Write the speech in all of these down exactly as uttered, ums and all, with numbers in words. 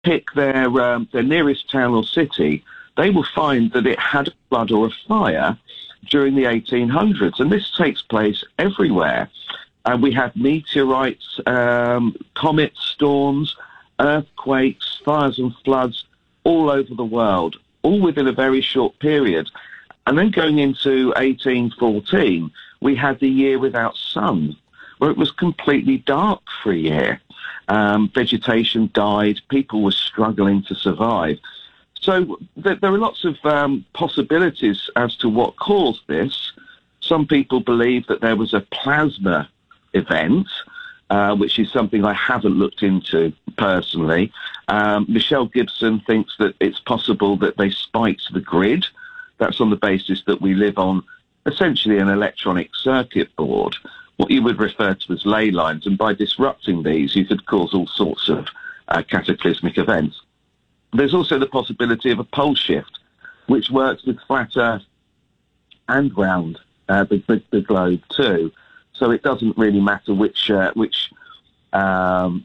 pick their um, their nearest town or city, they will find that it had a flood or a fire during the eighteen hundreds, and this takes place everywhere. And we have meteorites, um, comets, storms, earthquakes, fires and floods all over the world, all within a very short period. And then going into eighteen fourteen, we had the year without sun, where it was completely dark for a year. Um, vegetation died, people were struggling to survive. So th- there are lots of um, possibilities as to what caused this. Some people believe that there was a plasma event, uh, which is something I haven't looked into personally. Um, Michelle Gibson thinks that it's possible that they spiked the grid. That's on the basis that we live on essentially an electronic circuit board, what you would refer to as ley lines, and by disrupting these, you could cause all sorts of uh, cataclysmic events. There's also the possibility of a pole shift, which works with flat Earth and round uh, the, the, the globe too. So it doesn't really matter which uh, which um,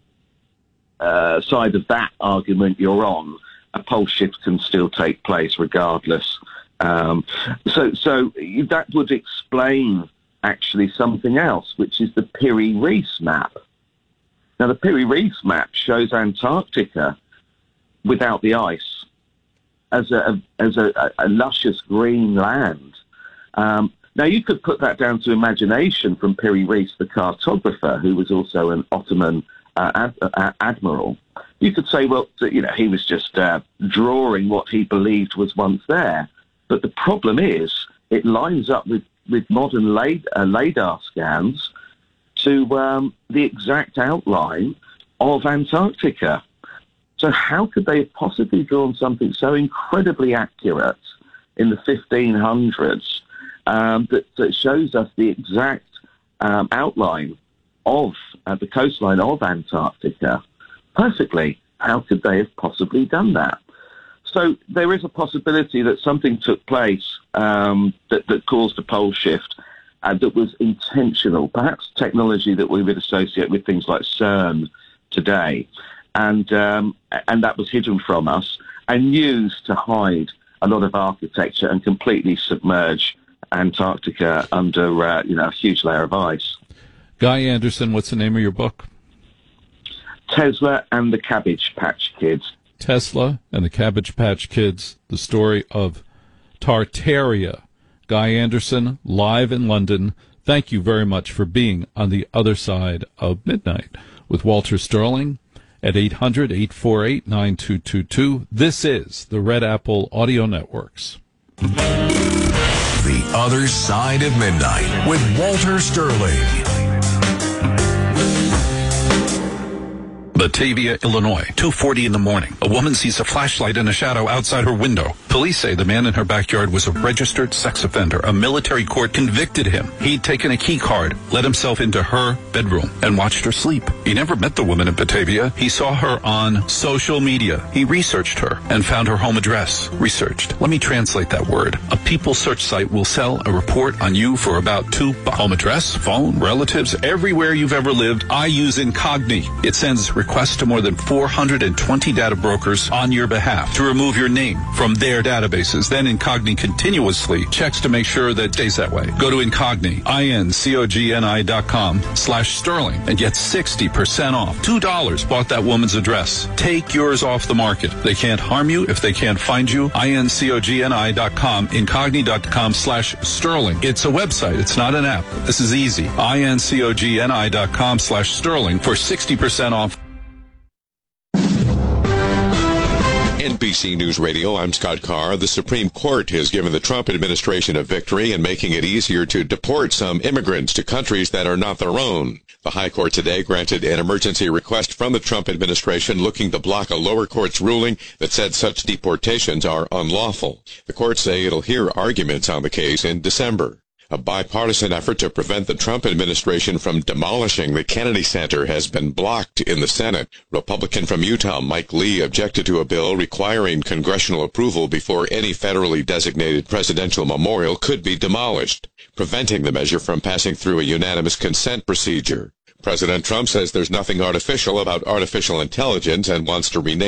uh, side of that argument you're on. A pole shift can still take place regardless. Um, so, so that would explain actually something else, which is the Piri-Reis map. Now, the Piri-Reis map shows Antarctica without the ice as a as a, a luscious green land. Um, Now, you could put that down to imagination from Piri-Reis, the cartographer, who was also an Ottoman uh, ad- uh, admiral. You could say, well, you know, he was just uh, drawing what he believed was once there. But the problem is it lines up with, with modern lad- uh, LADAR scans to um, the exact outline of Antarctica. So how could they have possibly drawn something so incredibly accurate in the fifteen hundreds Um, that, that shows us the exact um, outline of uh, the coastline of Antarctica perfectly? How could they have possibly done that? So there is a possibility that something took place um, that, that caused a pole shift uh, that was intentional, perhaps technology that we would associate with things like CERN today. And, um, and that was hidden from us and used to hide a lot of architecture and completely submerge Antarctica under uh, you know, a huge layer of ice. Guy Anderson, what's the name of your book? Tesla and the Cabbage Patch Kids. Tesla and the Cabbage Patch Kids, the story of Tartaria. Guy Anderson, live in London. Thank you very much for being on the other side of midnight with Walter Sterling at eight hundred, eight four eight, nine two two two. This is the Red Apple Audio Networks. The Other Side of Midnight with Walter Sterling. Batavia, Illinois, two forty in the morning. A woman sees a flashlight in a shadow outside her window. Police say the man in her backyard was a registered sex offender. A military court convicted him. He'd taken a key card, let himself into her bedroom, and watched her sleep. He never met the woman in Batavia. He saw her on social media. He researched her and found her home address. Researched. Let me translate that word. A people search site will sell a report on you for about two bucks. Home address, phone, relatives, everywhere you've ever lived. I use Incogni. It sends requests to more than four hundred twenty data brokers on your behalf to remove your name from their databases. Then Incogni continuously checks to make sure that it stays that way. Go to Incogni, I N C O G N I dot com slash Sterling and get sixty percent off. two dollars bought that woman's address. Take yours off the market. They can't harm you if they can't find you. I N C O G N I dot com, Incogni dot com slash Sterling. It's a website. It's not an app. This is easy. I N C O G N I dot com slash Sterling for sixty percent off. N B C News Radio, I'm Scott Carr. The Supreme Court has given the Trump administration a victory in making it easier to deport some immigrants to countries that are not their own. The High Court today granted an emergency request from the Trump administration looking to block a lower court's ruling that said such deportations are unlawful. The courts say it'll hear arguments on the case in December. A bipartisan effort to prevent the Trump administration from demolishing the Kennedy Center has been blocked in the Senate. Republican from Utah, Mike Lee, objected to a bill requiring congressional approval before any federally designated presidential memorial could be demolished, preventing the measure from passing through a unanimous consent procedure. President Trump says there's nothing artificial about artificial intelligence and wants to rename